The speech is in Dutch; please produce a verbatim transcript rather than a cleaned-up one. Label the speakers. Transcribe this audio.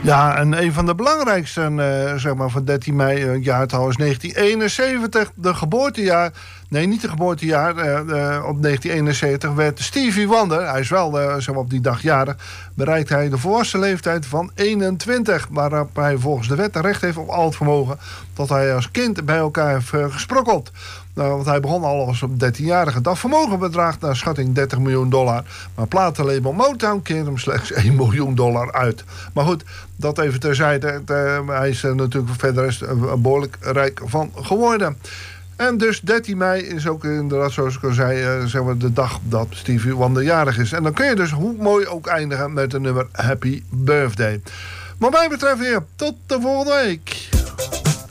Speaker 1: Ja, en een van de belangrijkste, uh, zeg maar, van dertien mei, uh, jaartal is negentien eenenzeventig. De geboortejaar, nee, niet de geboortejaar. Uh, uh, op negentien eenenzeventig werd Stevie Wonder, hij is wel, uh, zeg maar, op die dag jarig, bereikt hij de volwassen leeftijd van eenentwintig. Waarop hij volgens de wet recht heeft op al het vermogen dat hij als kind bij elkaar heeft uh, gesprokkeld. Nou, want hij begon al als op dertienjarige. Dat vermogen bedraagt naar schatting dertig miljoen dollar. Maar platenlabel Motown keert hem slechts één miljoen dollar uit. Maar goed, dat even terzijde. De, hij is er natuurlijk verder is er behoorlijk rijk van geworden. En dus dertien mei is ook inderdaad, zoals ik al zei, uh, zeg maar de dag dat Stevie Wonder jarig is. En dan kun je dus, hoe mooi ook, eindigen met een nummer Happy Birthday. Wat mij betreft weer, tot de volgende week.